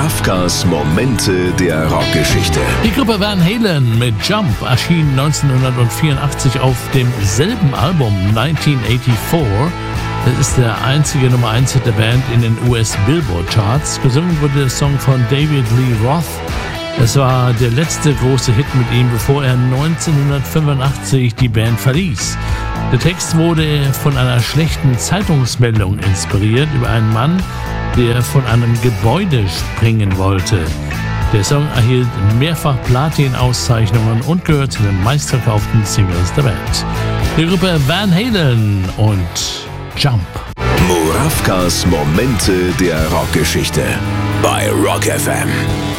Murawkas Momente der Rockgeschichte. Die Gruppe Van Halen mit Jump erschien 1984 auf demselben Album 1984. Das ist der einzige Nummer 1 Hit der Band in den US-Billboard-Charts. Gesungen wurde der Song von David Lee Roth. Es war der letzte große Hit mit ihm, bevor er 1985 die Band verließ. Der Text wurde von einer schlechten Zeitungsmeldung inspiriert über einen Mann, der von einem Gebäude springen wollte. Der Song erhielt mehrfach Platin-Auszeichnungen und gehört zu den meistverkauften Singles der Band. Die Gruppe Van Halen und Jump. Murawkas Momente der Rockgeschichte bei Rock FM.